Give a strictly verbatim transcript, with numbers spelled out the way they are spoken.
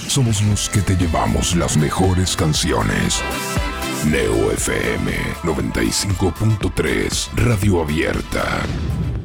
somos los que te llevamos las mejores canciones. Neo F M noventa y cinco punto tres, Radio Abierta.